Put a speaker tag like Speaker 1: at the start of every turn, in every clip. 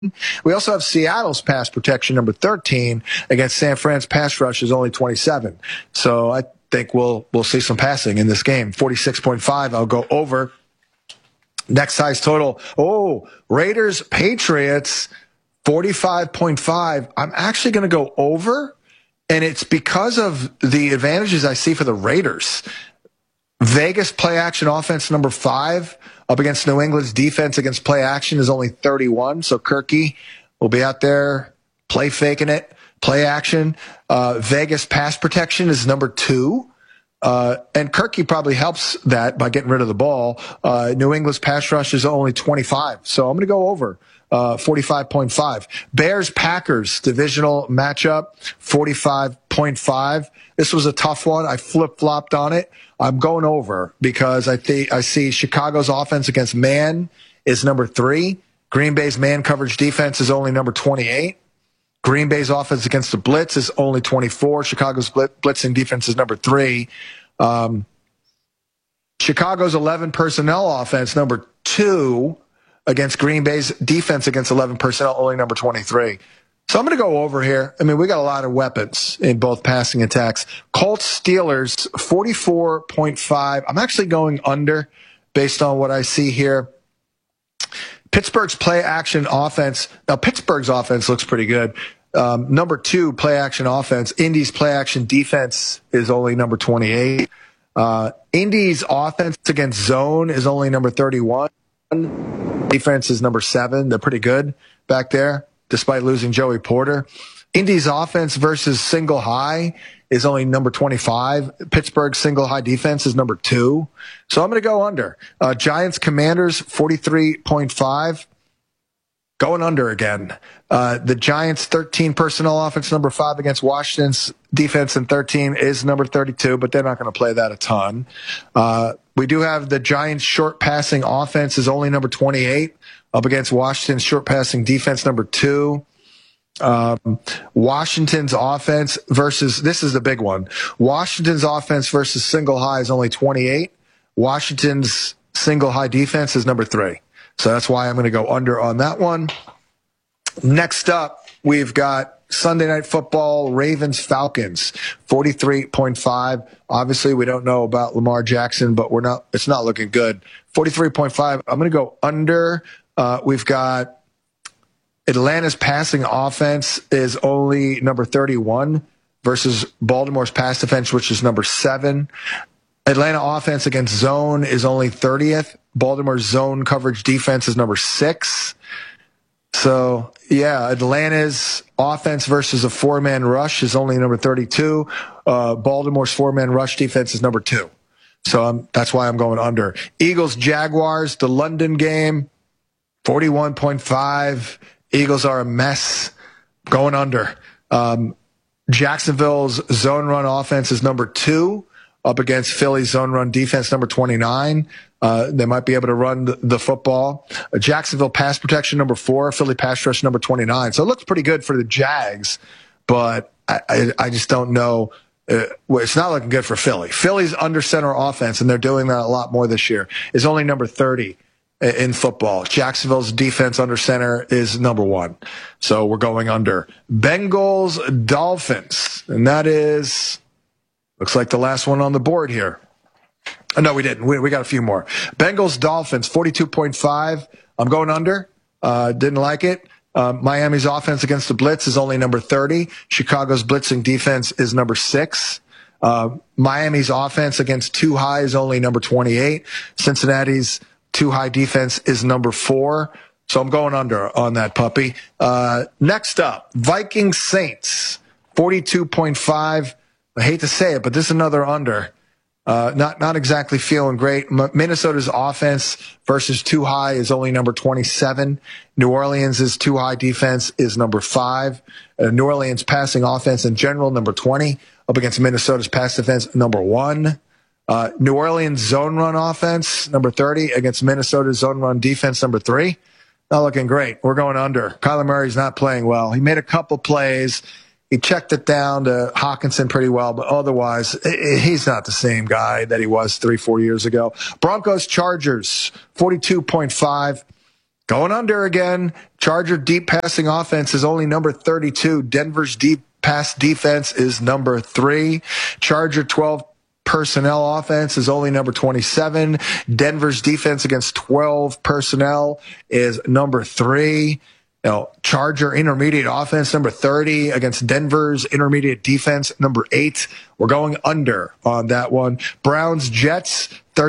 Speaker 1: We also have Seattle's pass protection, number 13, against San Fran's pass rush is only 27. So I think we'll see some passing in this game. 46.5, I'll go over. Next size total. Oh, Raiders, Patriots, 45.5. I'm actually going to go over, and it's because of the advantages I see for the Raiders. Vegas play action offense, number 5, up against New England's defense against play action is only 31. So Kirky will be out there play faking it, play action. Vegas pass protection is number 2. And Kirky probably helps that by getting rid of the ball. New England's pass rush is only 25. So I'm going to go over 45.5. Bears-Packers divisional matchup, 45.5. This was a tough one. I flip-flopped on it. I'm going over because I see Chicago's offense against man is number 3. Green Bay's man coverage defense is only number 28. Green Bay's offense against the blitz is only 24. Chicago's blitzing defense is number 3. Chicago's 11 personnel offense, number 2, against Green Bay's defense against 11 personnel, only number 23. So I'm going to go over here. I mean, we got a lot of weapons in both passing attacks. Colts, Steelers, 44.5. I'm actually going under based on what I see here. Pittsburgh's play action offense. Now, Pittsburgh's offense looks pretty good. Number 2, play action offense. Indy's play action defense is only number 28. Indy's offense against zone is only number 31. Defense is number 7. They're pretty good back there, despite losing Joey Porter. Indy's offense versus single high is only number 25. Pittsburgh's single high defense is number 2. So I'm going to go under. Giants Commanders, 43.5. Going under again. The Giants 13 personnel offense, number 5 against Washington's defense, and 13 is number 32, but they're not going to play that a ton. We do have the Giants short passing offense is only number 28 up against Washington's short passing defense, number 2. Washington's offense versus, this is the big one. Washington's offense versus single high is only 28. Washington's single high defense is number 3. So that's why I'm going to go under on that one. Next up, we've got Sunday Night Football, Ravens-Falcons, 43.5. Obviously, we don't know about Lamar Jackson, but it's not looking good. 43.5. I'm going to go under. We've got Atlanta's passing offense is only number 31 versus Baltimore's pass defense, which is number 7. Atlanta offense against zone is only 30th. Baltimore's zone coverage defense is number 6. So, yeah, Atlanta's offense versus a 4-man rush is only number 32. Baltimore's 4-man rush defense is number 2. So that's why I'm going under. Eagles-Jaguars, the London game, 41.5. Eagles are a mess. Going under. Jacksonville's zone run offense is number 2. Up against Philly's zone run defense, number 29. They might be able to run the football. Jacksonville pass protection, number 4. Philly pass rush, number 29. So it looks pretty good for the Jags, but I just don't know. It's not looking good for Philly. Philly's under center offense, and they're doing that a lot more this year, is only number 30 in football. Jacksonville's defense under center is number 1. So we're going under. Bengals, Dolphins, and that is... looks like the last one on the board here. No, we didn't. We got a few more. Bengals, Dolphins, 42.5. I'm going under. Didn't like it. Miami's offense against the blitz is only number 30. Chicago's blitzing defense is number 6. Miami's offense against too high is only number 28. Cincinnati's too high defense is number 4. So I'm going under on that puppy. Next up, Vikings, Saints, 42.5. I hate to say it, but this is another under. Not exactly feeling great. Minnesota's offense versus too high is only number 27. New Orleans' too high defense is number 5. New Orleans passing offense in general, number 20. Up against Minnesota's pass defense, number 1. New Orleans zone run offense, number 30. Against Minnesota's zone run defense, number 3. Not looking great. We're going under. Kyler Murray's not playing well. He made a couple plays. He checked it down to Hawkinson pretty well, but otherwise, he's not the same guy that he was 3-4 years ago. Broncos, Chargers, 42.5. Going under again. Charger deep passing offense is only number 32. Denver's deep pass defense is number 3. Charger 12 personnel offense is only number 27. Denver's defense against 12 personnel is number 3. Charger intermediate offense, number 30 against Denver's intermediate defense, number 8. We're going under on that one. Browns Jets,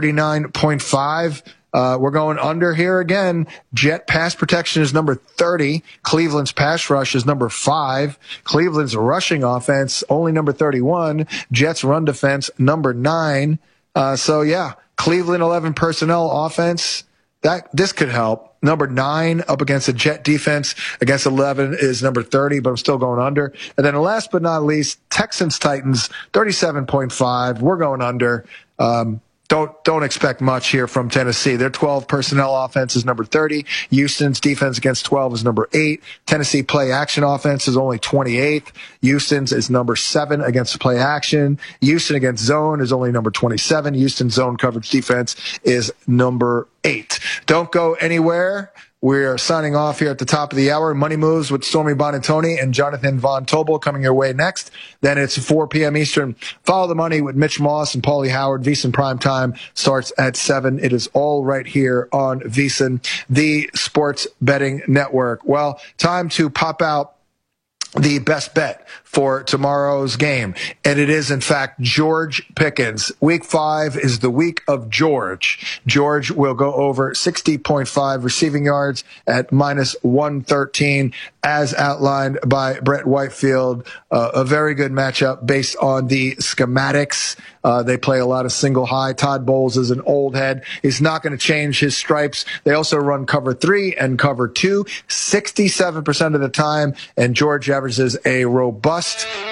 Speaker 1: 39.5. We're going under here again. Jet pass protection is number 30. Cleveland's pass rush is number 5. Cleveland's rushing offense, only number 31. Jets run defense, number 9. Cleveland 11 personnel offense. This could help. Number 9 up against the Jet defense against 11 is number 30, but I'm still going under. And then last but not least, Texans Titans 37.5. We're going under. Don't expect much here from Tennessee. Their 12 personnel offense is number 30. Houston's defense against 12 is number 8. Tennessee play action offense is only 28th. Houston's is number 7 against play action. Houston against zone is only number 27. Houston's zone coverage defense is number 8. Don't go anywhere. We're signing off here at the top of the hour. Money Moves with Stormy Buonantony and Jonathan Von Tobel coming your way next. Then it's 4 p.m. Eastern. Follow the Money with Mitch Moss and Paulie Howard. VSiN Prime Time starts at 7. It is all right here on VSiN, the sports betting network. Well, time to pop out the best bet for tomorrow's game. And it is, in fact, George Pickens. Week 5 is the week of George. George will go over 60.5 receiving yards at minus 113, as outlined by Brett Whitefield. A very good matchup based on the schematics. They play a lot of single high. Todd Bowles is an old head. He's not going to change his stripes. They also run cover 3 and cover 2 67% of the time. And George averages a robust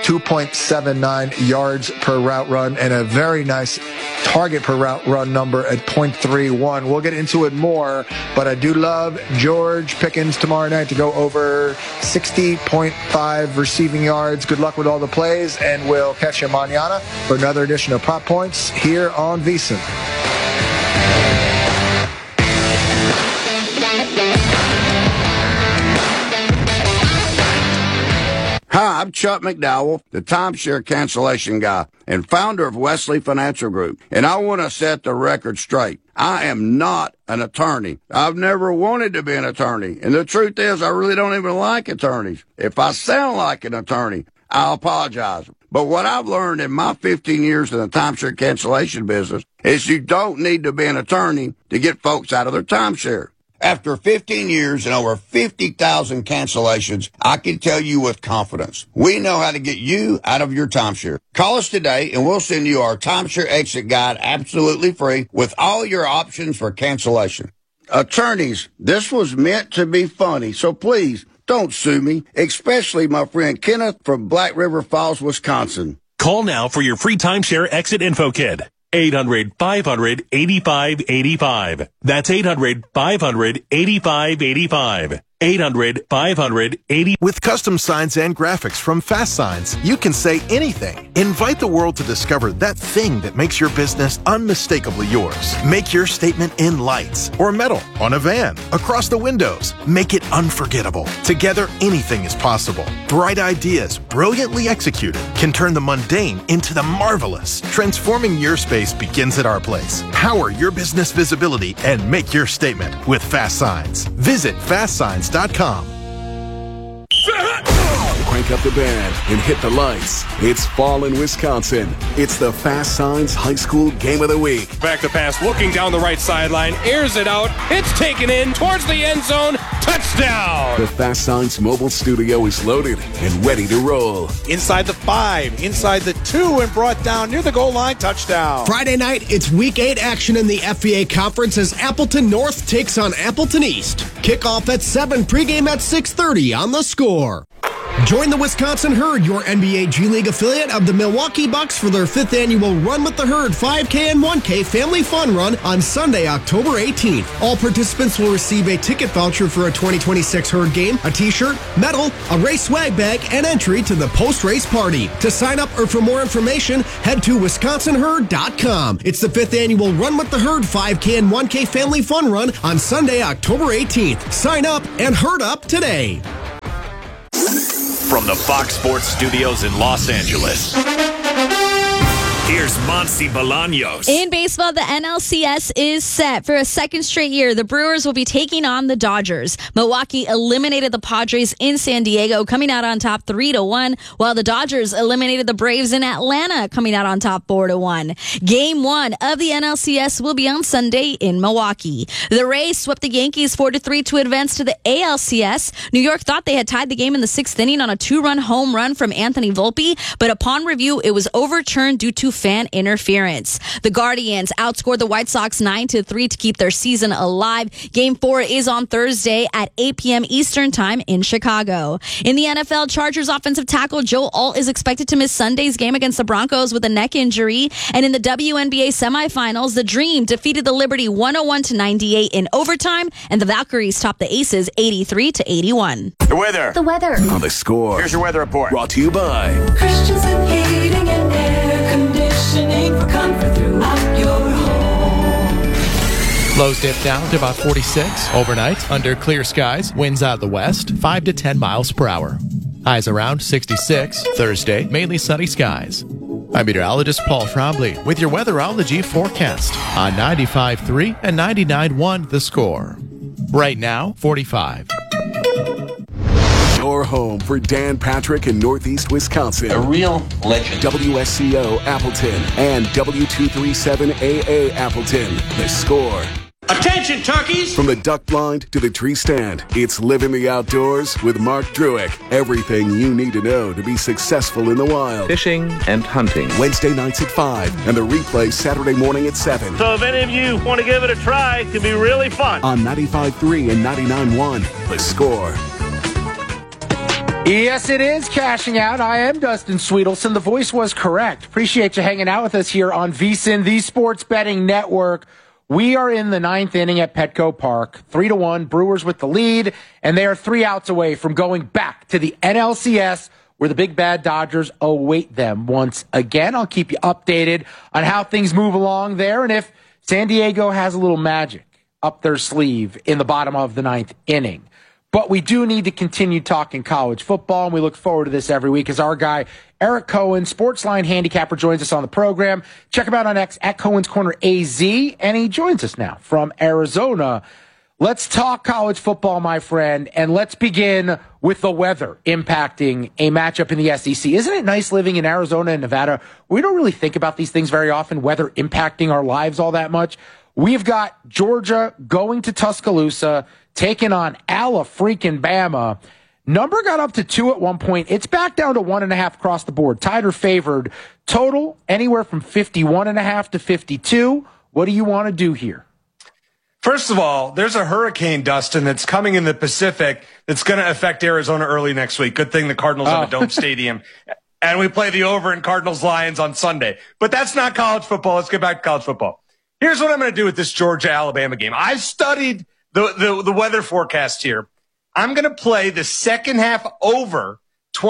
Speaker 1: 2.79 yards per route run and a very nice target per route run number at 0.31. We'll get into it more, but I do love George Pickens tomorrow night to go over 60.5 receiving yards. Good luck with all the plays, and we'll catch you mañana for another edition of Pop Points here on VSiN.
Speaker 2: Hi, I'm Chuck McDowell, the timeshare cancellation guy and founder of Wesley Financial Group, and I want to set the record straight. I am not an attorney. I've never wanted to be an attorney, and the truth is I really don't even like attorneys. If I sound like an attorney, I'll apologize. But what I've learned in my 15 years in the timeshare cancellation business is you don't need to be an attorney to get folks out of their timeshare. After 15 years and over 50,000 cancellations, I can tell you with confidence, we know how to get you out of your timeshare. Call us today and we'll send you our timeshare exit guide absolutely free with all your options for cancellation. Attorneys, this was meant to be funny, so please don't sue me, especially my friend Kenneth from Black River Falls, Wisconsin.
Speaker 3: Call now for your free timeshare exit info kit. 800-500-8585. That's 800-500-8585. 800-500-80.
Speaker 4: With custom signs and graphics from Fast Signs, you can say anything. Invite the world to discover that thing that makes your business unmistakably yours. Make your statement in lights or metal, on a van, across the windows. Make it unforgettable. Together, anything is possible. Bright ideas, brilliantly executed, can turn the mundane into the marvelous. Transforming your space begins at our place. Power your business visibility and make your statement with Fast Signs. Visit fastsigns.com.
Speaker 5: Crank up the band and hit the lights. It's fall in Wisconsin. It's the Fast Signs High School Game of the Week.
Speaker 6: Back to pass, looking down the right sideline, airs it out. It's taken in towards the end zone. Touchdown!
Speaker 5: The Fast Signs mobile studio is loaded and ready to roll.
Speaker 7: Inside the 5, inside the 2, and brought down near the goal line. Touchdown.
Speaker 8: Friday night, it's Week 8 action in the FVA Conference as Appleton North takes on Appleton East. Kickoff at 7, pregame at 6:30 on The Score. Join the Wisconsin Herd, your NBA G League affiliate of the Milwaukee Bucks, for their 5th annual Run with the Herd 5K and 1K Family Fun Run on Sunday, October 18th. All participants will receive a ticket voucher for a 2026 Herd game, a t-shirt, medal, a race swag bag, and entry to the post-race party. To sign up or for more information, head to WisconsinHerd.com. It's the 5th annual Run with the Herd 5K and 1K Family Fun Run on Sunday, October 18th. Sign up and herd up today.
Speaker 9: From the Fox Sports Studios in Los Angeles, here's Monty Bolaños.
Speaker 10: In baseball, the NLCS is set for a second straight year. The Brewers will be taking on the Dodgers. Milwaukee eliminated the Padres in San Diego, coming out on top 3-1, while the Dodgers eliminated the Braves in Atlanta, coming out on top 4-1. Game 1 of the NLCS will be on Sunday in Milwaukee. The Rays swept the Yankees 4-3 to advance to the ALCS. New York thought they had tied the game in the 6th inning on a 2-run home run from Anthony Volpe, but upon review, it was overturned due to fan interference. The Guardians outscored the White Sox 9-3 to keep their season alive. Game 4 is on Thursday at 8 p.m. Eastern Time in Chicago. In the NFL, Chargers offensive tackle Joe Alt is expected to miss Sunday's game against the Broncos with a neck injury. And in the WNBA semifinals, the Dream defeated the Liberty 101-98 in overtime, and the Valkyries topped the Aces 83-81.
Speaker 9: The weather.
Speaker 5: The weather. On The Score.
Speaker 9: Here's your weather report.
Speaker 5: Brought to you by
Speaker 11: Christensen Heating and Air Conditioning for comfort throughout your home.
Speaker 12: Lows dip down to about 46 overnight under clear skies. Winds out of the west, 5 to 10 miles per hour. Highs around 66. Thursday, mainly sunny skies. I'm meteorologist Paul Trombley with your Weatherology forecast on 95.3 and 99.1 The Score. Right now, 45.
Speaker 5: Your home for Dan Patrick in Northeast Wisconsin.
Speaker 13: A real legend.
Speaker 5: WSCO Appleton and W237AA Appleton. The Score.
Speaker 13: Attention, turkeys!
Speaker 5: From the duck blind to the tree stand, it's Live in the Outdoors with Mark Druick. Everything you need to know to be successful in the wild.
Speaker 14: Fishing and hunting.
Speaker 5: Wednesday nights at 5 and the replay Saturday morning at 7.
Speaker 15: So if any of you want to give it a try, it can be really fun.
Speaker 5: On 95.3 and 99.1, The Score.
Speaker 16: Yes, it is Cashing Out. I am Dustin Sweetelson. The voice was correct. Appreciate you hanging out with us here on VSiN, the Sports Betting Network. We are in the 9th inning at Petco Park. 3-1, Brewers with the lead, and they are 3 outs away from going back to the NLCS, where the big bad Dodgers await them once again. I'll keep you updated on how things move along there, and if San Diego has a little magic up their sleeve in the bottom of the 9th inning. But we do need to continue talking college football, and we look forward to this every week as our guy, Eric Cohen, Sportsline handicapper, joins us on the program. Check him out on X at Cohen's Corner AZ, and he joins us now from Arizona. Let's talk college football, my friend, and let's begin with the weather impacting a matchup in the SEC. Isn't it nice living in Arizona and Nevada? We don't really think about these things very often, weather impacting our lives all that much. We've got Georgia going to Tuscaloosa, taking on Alabama. Number got up to 2 at one point. It's back down to 1.5 across the board. Tied or favored. Total anywhere from 51.5 to 52. What do you want to do here?
Speaker 17: First of all, there's a hurricane, Dustin, that's coming in the Pacific that's going to affect Arizona early next week. Good thing the Cardinals have a dome stadium. And we play the over in Cardinals-Lions on Sunday. But that's not college football. Let's get back to college football. Here's what I'm going to do with this Georgia-Alabama game. I've studied the weather forecast here. I'm going to play the second half over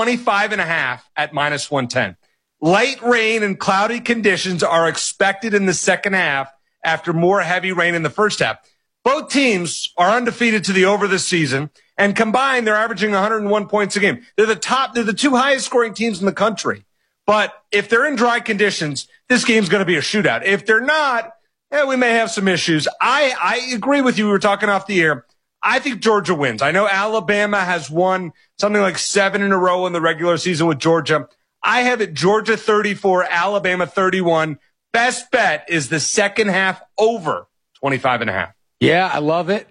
Speaker 17: 25.5 at -110. Light rain and cloudy conditions are expected in the second half after more heavy rain in the first half. Both teams are undefeated to the over this season, and combined, they're averaging 101 points a game. They're the 2 highest scoring teams in the country. But if they're in dry conditions, this game's going to be a shootout. If they're not, we may have some issues. I agree with you. We were talking off the air. I think Georgia wins. I know Alabama has won something like 7 in a row in the regular season with Georgia. I have it Georgia 34, Alabama 31. Best bet is the second half over 25.5.
Speaker 16: Yeah, I love it.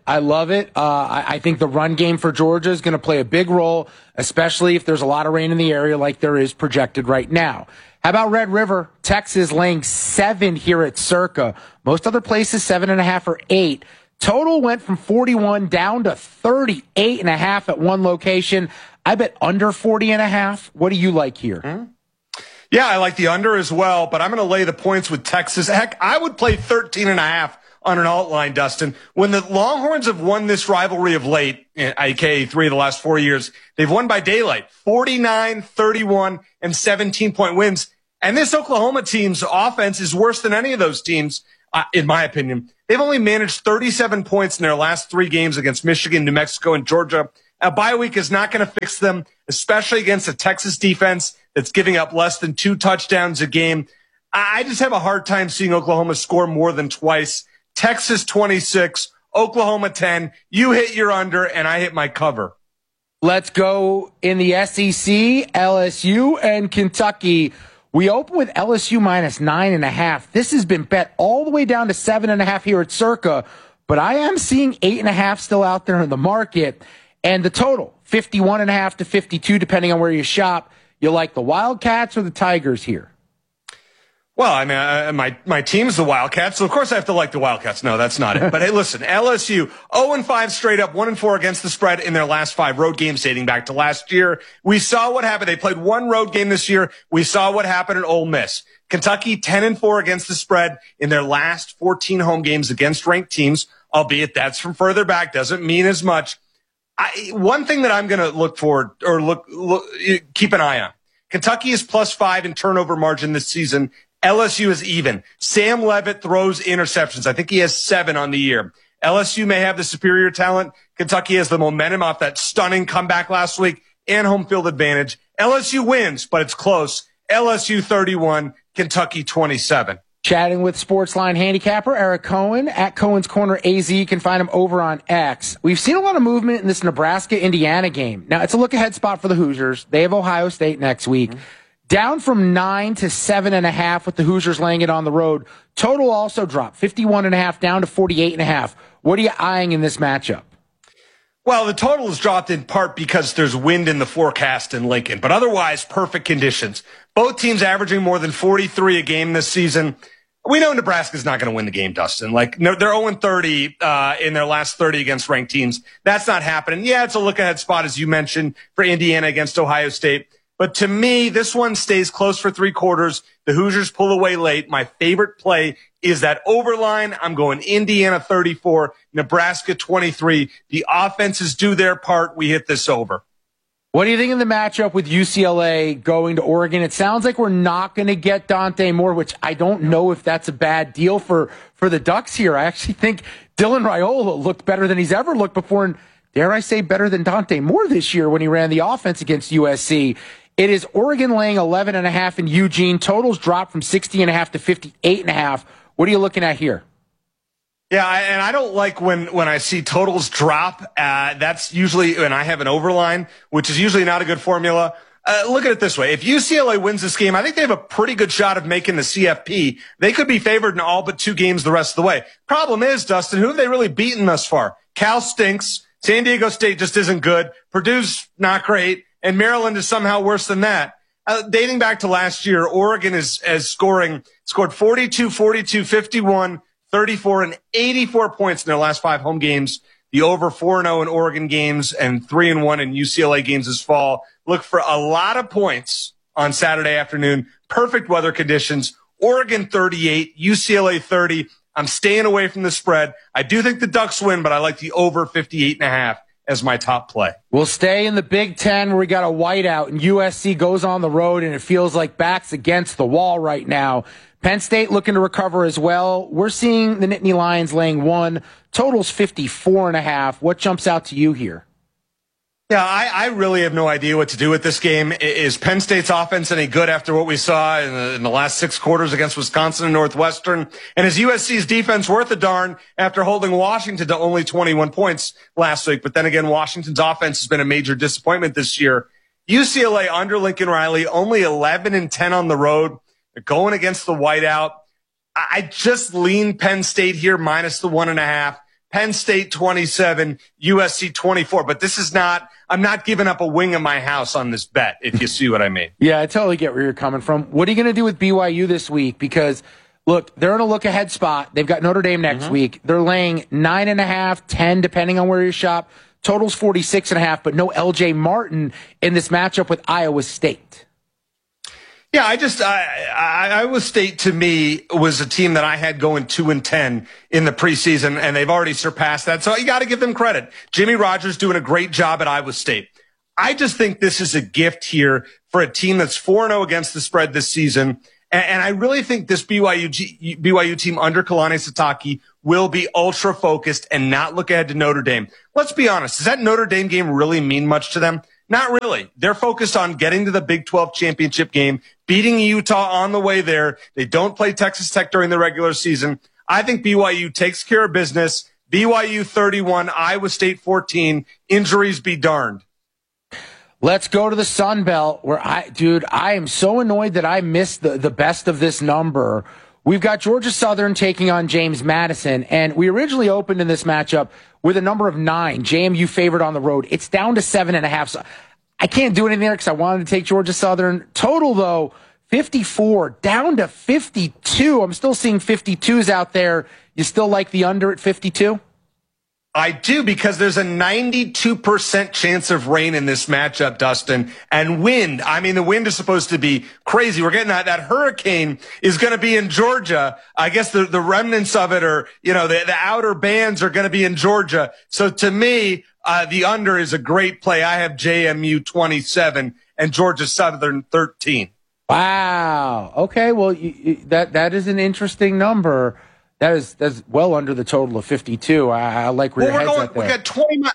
Speaker 16: I think the run game for Georgia is going to play a big role, especially if there's a lot of rain in the area like there is projected right now. How about Red River? Texas laying 7 here at Circa. Most other places 7.5 or 8. Total went from 41 down to 38.5 at one location. I bet under 40.5. What do you like here?
Speaker 17: Yeah, I like the under as well, but I'm going to lay the points with Texas. Heck, I would play 13.5 on an alt line, Dustin. When the Longhorns have won this rivalry of late, aka 3 of the last 4 years, they've won by daylight, 49, 31, and 17-point wins. And this Oklahoma team's offense is worse than any of those teams, in my opinion. They've only managed 37 points in their last 3 games against Michigan, New Mexico, and Georgia. A bye week is not going to fix them, especially against a Texas defense that's giving up less than 2 touchdowns a game. I just have a hard time seeing Oklahoma score more than twice. Texas 26, Oklahoma 10. You hit your under, and I hit my cover.
Speaker 16: Let's go in the SEC, LSU, and Kentucky. We open with LSU minus 9.5. This has been bet all the way down to 7.5 here at Circa, but I am seeing 8.5 still out there in the market. And the total, 51.5 to 52, depending on where you shop. You like the Wildcats or the Tigers here?
Speaker 17: Well, I mean, my team's the Wildcats, so of course I have to like the Wildcats. No, that's not it. But hey, listen, LSU 0-5 straight up, 1-4 against the spread in their last 5 road games dating back to last year. We saw what happened. They played 1 road game this year. We saw what happened at Ole Miss. Kentucky 10-4 against the spread in their last 14 home games against ranked teams, albeit that's from further back, doesn't mean as much. One thing that I'm going to look forward or keep an eye on. Kentucky is +5 in turnover margin this season. LSU is even. Sam Leavitt throws interceptions. I think he has 7 on the year. LSU may have the superior talent. Kentucky has the momentum off that stunning comeback last week and home field advantage. LSU wins, but it's close. LSU 31, Kentucky 27.
Speaker 16: Chatting with Sportsline handicapper Eric Cohen at Cohen's Corner AZ. You can find him over on X. We've seen a lot of movement in this Nebraska-Indiana game. Now, it's a look-ahead spot for the Hoosiers. They have Ohio State next week. Down from 9 to 7.5 with the Hoosiers laying it on the road. Total also dropped, 51.5 down to 48.5. What are you eyeing in this matchup?
Speaker 17: Well, the total is dropped in part because there's wind in the forecast in Lincoln, but otherwise perfect conditions. Both teams averaging more than 43 a game this season. We know Nebraska's not going to win the game, Dustin. They're 0-30 in their last 30 against ranked teams. That's not happening. Yeah, it's a look-ahead spot, as you mentioned, for Indiana against Ohio State. But to me, this one stays close for 3 quarters. The Hoosiers pull away late. My favorite play is that overline. I'm going Indiana 34, Nebraska 23. The offenses do their part. We hit this over.
Speaker 16: What do you think of the matchup with UCLA going to Oregon? It sounds like we're not going to get Dante Moore, which I don't know if that's a bad deal for the Ducks here. I actually think Dylan Raiola looked better than he's ever looked before, and dare I say better than Dante Moore this year when he ran the offense against USC. It is Oregon laying 11.5 in Eugene. Totals dropped from 60.5 to 58.5. What are you looking at here?
Speaker 17: Yeah, and I don't like when I see totals drop. That's usually when I have an overline, which is usually not a good formula. Look at it this way. If UCLA wins this game, I think they have a pretty good shot of making the CFP. They could be favored in all but 2 games the rest of the way. Problem is, Dustin, who have they really beaten thus far? Cal stinks. San Diego State just isn't good. Purdue's not great. And Maryland is somehow worse than that. Dating back to last year, Oregon is scored 42, 42, 51, 34, and 84 points in their last 5 home games. The over 4-0 in Oregon games and 3-1 in UCLA games this fall. Look for a lot of points on Saturday afternoon. Perfect weather conditions. Oregon 38, UCLA 30. I'm staying away from the spread. I do think the Ducks win, but I like the over 58.5. as my top play.
Speaker 16: We'll stay in the Big Ten where we got a whiteout and USC goes on the road and it feels like backs against the wall right now. Penn State looking to recover as well. We're seeing the Nittany Lions laying 1. Total's 54.5. What jumps out to you here?
Speaker 17: Yeah, I really have no idea what to do with this game. Is Penn State's offense any good after what we saw in the last 6 quarters against Wisconsin and Northwestern? And is USC's defense worth a darn after holding Washington to only 21 points last week? But then again, Washington's offense has been a major disappointment this year. UCLA under Lincoln Riley, only 11-10 on the road. They're going against the whiteout. I just lean Penn State here minus the 1.5. Penn State 27, USC 24. But this is not, I'm not giving up a wing of my house on this bet, if you see what I mean.
Speaker 16: Yeah, I totally get where you're coming from. What are you going to do with BYU this week? Because Look, they're in a look-ahead spot. They've got Notre Dame next week. They're laying 9.5, 10, depending on where you shop. Total's 46.5, but no L.J. Martin in this matchup with Iowa State.
Speaker 17: Yeah, Iowa State to me was a team that I had going 2-10 in the preseason, and they've already surpassed that. So you got to give them credit. Jimmy Rogers doing a great job at Iowa State. I just think this is a gift here for a team that's 4-0 against the spread this season. And I really think this BYU team under Kalani Sitake will be ultra focused and not look ahead to Notre Dame. Let's be honest. Does that Notre Dame game really mean much to them? Not really. They're focused on getting to the Big 12 championship game, beating Utah on the way there. They don't play Texas Tech during the regular season. I think BYU takes care of business. BYU 31, Iowa State 14. Injuries be darned.
Speaker 16: Let's go to the Sun Belt where I am so annoyed that I missed the best of this number. We've got Georgia Southern taking on James Madison, and we originally opened in this matchup with a number of 9. JMU favored on the road. It's down to 7.5. So I can't do anything there because I wanted to take Georgia Southern. Total, though, 54, down to 52. I'm still seeing 52s out there. You still like the under at 52?
Speaker 17: I do, because there's a 92% chance of rain in this matchup, Dustin, and wind. I mean, the wind is supposed to be crazy. We're getting that hurricane is going to be in Georgia. I guess the remnants of it, or, the outer bands are going to be in Georgia. So to me, the under is a great play. I have JMU 27 and Georgia Southern 13.
Speaker 16: Wow. Okay. Well, that is an interesting number. That's well under the total of 52. I like where your head's at there.
Speaker 17: We got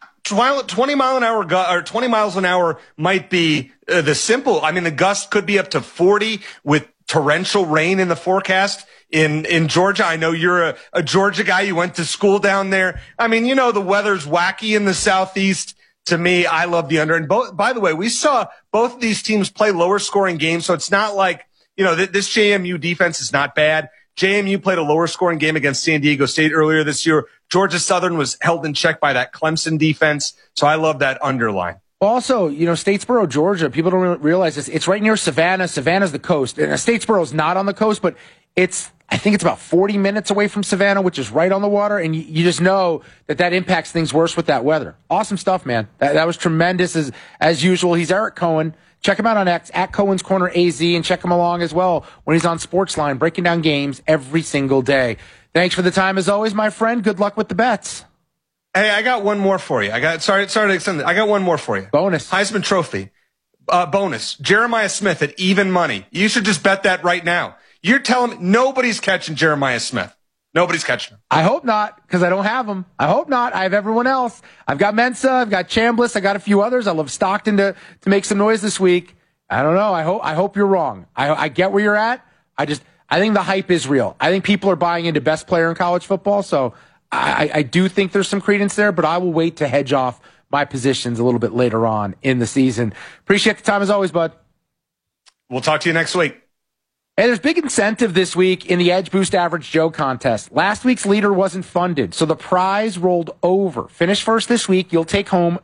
Speaker 17: 20 mile an hour or 20 miles an hour might be the simple. I mean, the gust could be up to 40 with torrential rain in the forecast in Georgia. I know you're a Georgia guy. You went to school down there. I mean, the weather's wacky in the southeast. To me, I love the under. And by the way, we saw both of these teams play lower scoring games. So it's not like, this JMU defense is not bad. JMU played a lower scoring game against San Diego State earlier this year. Georgia Southern was held in check by that Clemson defense. So I love that underline.
Speaker 16: Also, Statesboro, Georgia, people don't realize this. It's right near Savannah. Savannah's the coast. And Statesboro's not on the coast, but I think it's about 40 minutes away from Savannah, which is right on the water. And you just know that impacts things worse with that weather. Awesome stuff, man. That was tremendous as usual. He's Eric Cohen. Check him out on X at Cohen's Corner AZ, and check him along as well when he's on Sportsline, breaking down games every single day. Thanks for the time as always, my friend. Good luck with the bets.
Speaker 17: Hey, I got one more for you. Sorry to extend it. I got one more for you.
Speaker 16: Bonus.
Speaker 17: Heisman Trophy. Bonus. Jeremiah Smith at even money. You should just bet that right now. You're telling me nobody's catching Jeremiah Smith. Nobody's catching him.
Speaker 16: I hope not, because I don't have him. I hope not. I have everyone else. I've got Mensa. I've got Chambliss. I got a few others. I love Stockton to make some noise this week. I don't know. I hope you're wrong. I get where you're at. I think the hype is real. I think people are buying into best player in college football. So I do think there's some credence there, but I will wait to hedge off my positions a little bit later on in the season. Appreciate the time as always, bud.
Speaker 17: We'll talk to you next week.
Speaker 16: Hey, there's big incentive this week in the Edge Boost Average Joe contest. Last week's leader wasn't funded, so the prize rolled over. Finish first this week, you'll take home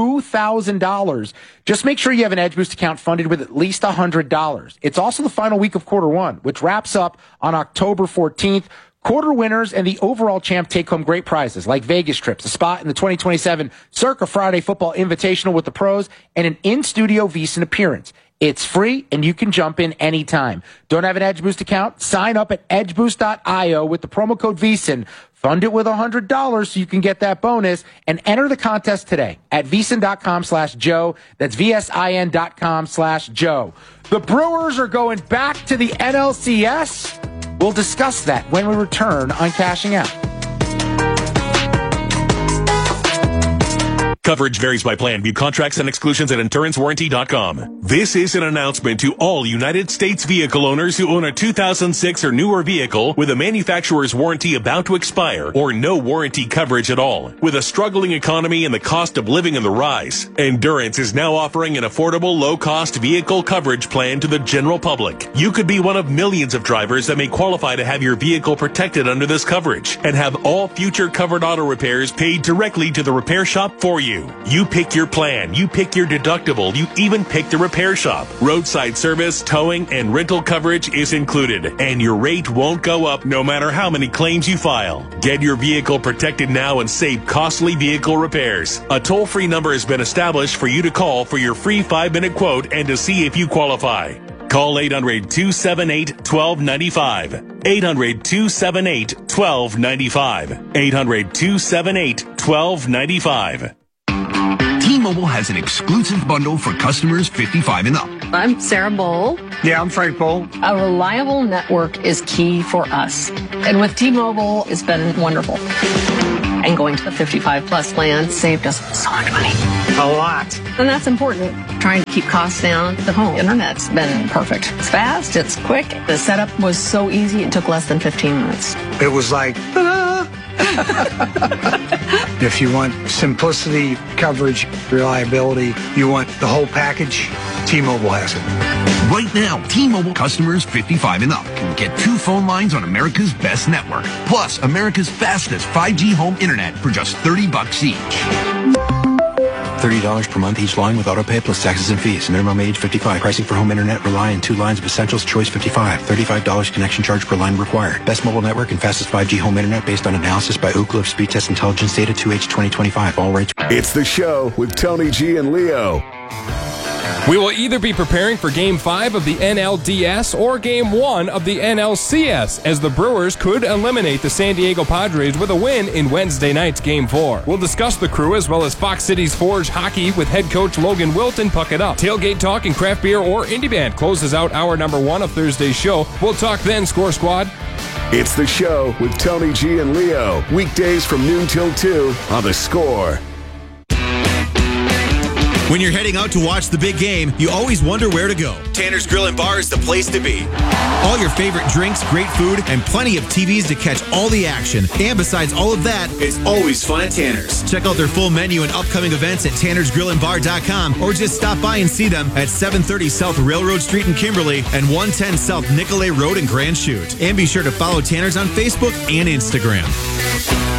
Speaker 16: $2,000. Just make sure you have an Edge Boost account funded with at least $100. It's also the final week of quarter one, which wraps up on October 14th. Quarter winners and the overall champ take home great prizes like Vegas trips, a spot in the 2027 Circa Friday Football Invitational with the pros, and an in-studio VSiN appearance. It's free, and you can jump in anytime. Don't have an Edge Boost account? Sign up at edgeboost.io with the promo code VSiN. Fund it with $100 so you can get that bonus, and enter the contest today at VSiN.com/Joe. That's VSIN.com/Joe. The Brewers are going back to the NLCS. We'll discuss that when we return on Cashing Out.
Speaker 3: Coverage varies by plan. View contracts and exclusions at InsuranceWarranty.com. This is an announcement to all United States vehicle owners who own a 2006 or newer vehicle with a manufacturer's warranty about to expire or no warranty coverage at all. With a struggling economy and the cost of living on the rise, Endurance is now offering an affordable, low-cost vehicle coverage plan to the general public. You could be one of millions of drivers that may qualify to have your vehicle protected under this coverage and have all future covered auto repairs paid directly to the repair shop for you. you. You pick your plan. You pick your deductible. You even pick the repair shop. Roadside service, towing, and rental coverage is included. And your rate won't go up no matter how many claims you file. Get your vehicle protected now and save costly vehicle repairs. A toll-free number has been established for you to call for your free 5-minute quote and to see if you qualify. Call 800-278-1295. 800-278-1295. 800-278-1295.
Speaker 14: T-Mobile has an exclusive bundle for customers 55 and up.
Speaker 18: I'm Sarah Bowl.
Speaker 19: Yeah, I'm Frank Bowl.
Speaker 18: A reliable network is key for us. And with T-Mobile, it's been wonderful. And going to the 55-plus plan saved us so much money.
Speaker 19: A lot.
Speaker 18: And that's important. Trying to keep costs down. The home internet's been perfect. It's fast, it's quick. The setup was so easy, it took less than 15 minutes.
Speaker 19: It was like, ta-da! If you want simplicity, coverage, reliability, you want the whole package, T-Mobile has it.
Speaker 14: Right now, T-Mobile customers 55 and up can get 2 phone lines on America's best network, plus America's fastest 5G home internet for just $30 each.
Speaker 20: $30 per month each line with autopay plus taxes and fees. Minimum age 55. Pricing for home internet rely on 2 lines of Essentials Choice 55. $35 connection charge per line required. Best mobile network and fastest 5G home internet based on analysis by Ookla of Speed Test Intelligence data 2H 2025. All rates.
Speaker 5: It's the show with Tony G and Leo.
Speaker 6: We will either be preparing for Game 5 of the NLDS or Game 1 of the NLCS, as the Brewers could eliminate the San Diego Padres with a win in Wednesday night's Game 4. We'll discuss the Crew as well as Fox Cities Forge hockey with head coach Logan Wilton. Puck it up. Tailgate talk and craft beer or indie band closes out hour number 1 of Thursday's show. We'll talk then, Score Squad.
Speaker 5: It's the show with Tony G and Leo. Weekdays from noon till 2 on The Score.
Speaker 21: When you're heading out to watch the big game, you always wonder where to go. Tanner's Grill and Bar is the place to be. All your favorite drinks, great food, and plenty of TVs to catch all the action. And besides all of that, it's always fun at Tanner's. Check out their full menu and upcoming events at tannersgrillandbar.com or just stop by and see them at 730 South Railroad Street in Kimberly and 110 South Nicolay Road in Grand Chute. And be sure to follow Tanner's on Facebook and Instagram.